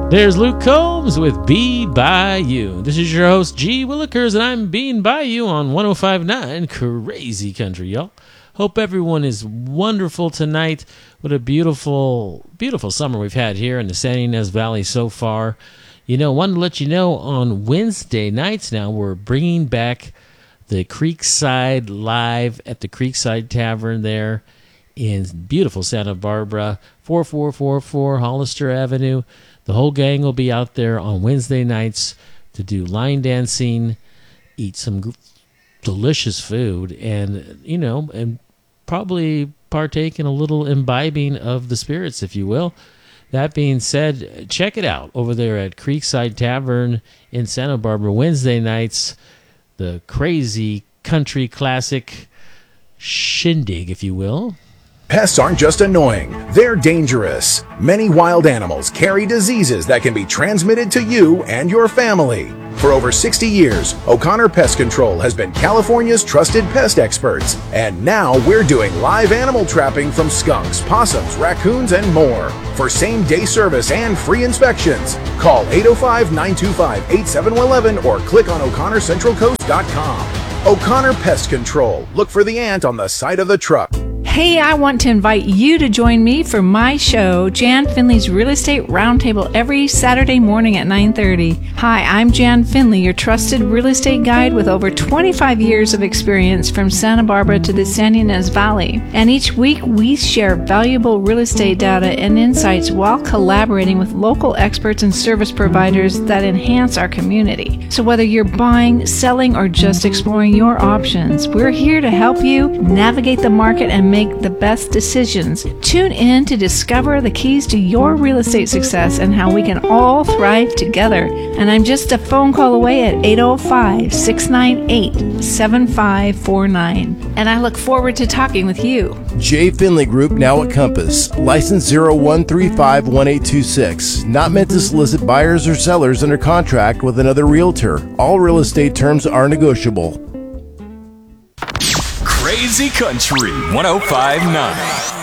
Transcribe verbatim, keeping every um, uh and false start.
There's Luke Combs with Be By You. This is your host, G. Willikers, and I'm being by you on one oh five point nine Crazy Country, y'all. Hope everyone is wonderful tonight. What a beautiful, beautiful summer we've had here in the San Ynez Valley so far. You know, wanted to let you know on Wednesday nights now, we're bringing back the Creekside Live at the Creekside Tavern there in beautiful Santa Barbara, four four four four Hollister Avenue. The whole gang will be out there on Wednesday nights to do line dancing, eat some g- delicious food, and, you know, and probably partake in a little imbibing of the spirits, if you will. That being said, check it out over there at Creekside Tavern in Santa Barbara, Wednesday nights, the crazy country classic shindig, if you will. Pests aren't just annoying, they're dangerous. Many wild animals carry diseases that can be transmitted to you and your family. For over sixty years, O'Connor Pest Control has been California's trusted pest experts. And now we're doing live animal trapping from skunks, possums, raccoons, and more. For same-day service and free inspections, call eight oh five, nine two five, eight seven one one or click on O'Connor Central Coast dot com. O'Connor Pest Control. Look for the ant on the side of the truck. Hey, I want to invite you to join me for my show, Jan Finley's Real Estate Roundtable, every Saturday morning at nine thirty. Hi, I'm Jan Finley, your trusted real estate guide with over twenty-five years of experience from Santa Barbara to the San Ynez Valley. And each week we share valuable real estate data and insights while collaborating with local experts and service providers that enhance our community. So whether you're buying, selling, or just exploring your options, we're here to help you navigate the market and make the best decisions. Tune in to discover the keys to your real estate success and how we can all thrive together. And I'm just a phone call away at eight oh five, six nine eight, seven five four nine. And I look forward to talking with you. J. Finley Group, now at Compass. License zero one three five one eight two six. Not meant to solicit buyers or sellers under contract with another realtor. All real estate terms are negotiable. Crazy Country one oh five point nine.